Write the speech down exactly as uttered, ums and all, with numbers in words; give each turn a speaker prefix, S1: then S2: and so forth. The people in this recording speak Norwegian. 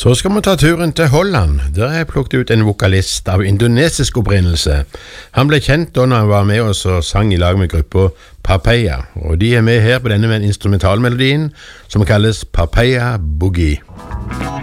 S1: Så skal vi ta turen til Holland. Der har jeg plukket ut en vokalist av indonesisk opprinnelse. Han ble kjent da han var med oss og sang i lag med gruppa Papaya, og de er med her på denne med instrumentalmelodien som kalles Papaya Boogie.